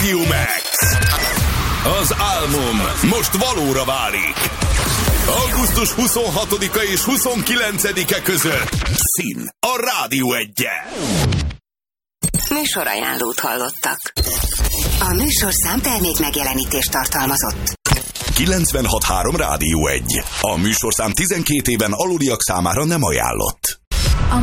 Radio Max. Az álmom most valóra válik. Augusztus 26-a és 29-e között Szín a Rádió 1-en. Műsorajánlót hallottak. A műsorszám termék megjelenítést tartalmazott. 96.3 Rádió 1. A műsorszám 12 éven aluliak számára nem ajánlott.